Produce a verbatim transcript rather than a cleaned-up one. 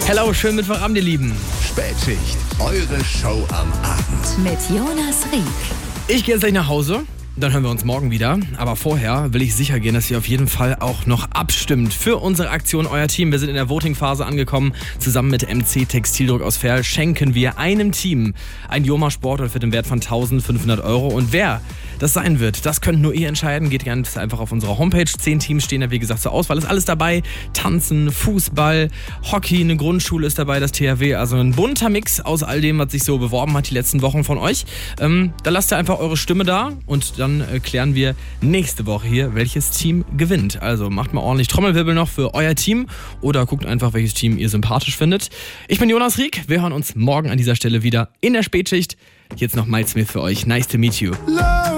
Hello, schönen Mittwochabend, ihr Lieben. Spätschicht, eure Show am Abend. Mit Jonas Rieck. Ich gehe jetzt gleich nach Hause. Dann hören wir uns morgen wieder. Aber vorher will ich sicher gehen, dass ihr auf jeden Fall auch noch abstimmt für unsere Aktion Euer Team. Wir sind in der Voting-Phase angekommen. Zusammen mit M C Textildruck aus Verl schenken wir einem Team ein Joma Sportoutfit im Wert von eintausendfünfhundert Euro. Und wer das sein wird, das könnt nur ihr entscheiden. Geht ganz einfach auf unsere Homepage. Zehn Teams stehen da, wie gesagt, zur Auswahl. Ist alles dabei. Tanzen, Fußball, Hockey, eine Grundschule ist dabei, das T H W. Also ein bunter Mix aus all dem, was sich so beworben hat die letzten Wochen von euch. Ähm, da lasst ihr einfach eure Stimme da und dann Dann äh, klären wir nächste Woche hier, welches Team gewinnt. Also macht mal ordentlich Trommelwirbel noch für euer Team oder guckt einfach, welches Team ihr sympathisch findet. Ich bin Jonas Rieck. Wir hören uns morgen an dieser Stelle wieder in der Spätschicht. Jetzt noch Miles Smith für euch. Nice to meet you. Love.